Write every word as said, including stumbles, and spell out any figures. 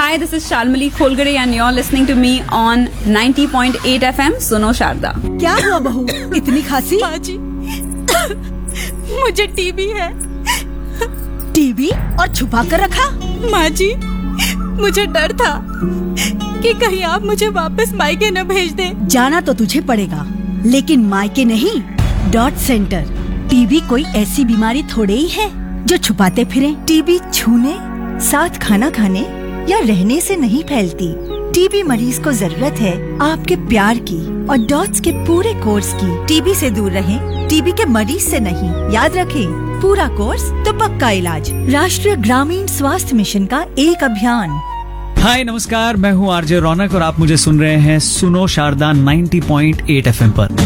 Hi, this is Shalmali Kholgare and you're listening to me on ninety point eight F M सुनो शारदा। क्या हुआ बहू, इतनी खांसी? माँ जी, मुझे टीबी है। टीबी और छुपा कर रखा? माँ जी, मुझे डर था कि कहीं आप मुझे वापस मायके न भेज दें। जाना तो तुझे पड़ेगा, लेकिन मायके नहीं। Dot centre. टीबी कोई ऐसी बीमारी थोड़े ही है जो छुपाते फिरें। टीबी छूने, साथ खाना खाने या रहने से नहीं फैलती। टीबी मरीज को जरूरत है आपके प्यार की और डॉट्स के पूरे कोर्स की। टीबी से दूर रहें, टीबी के मरीज से नहीं। याद रखें, पूरा कोर्स तो पक्का इलाज। राष्ट्रीय ग्रामीण स्वास्थ्य मिशन का एक अभियान। हाय नमस्कार, मैं हूँ आरजे रौनक और आप मुझे सुन रहे हैं सुनो शारदा नब्बे पॉइंट आठ एफ एम पर।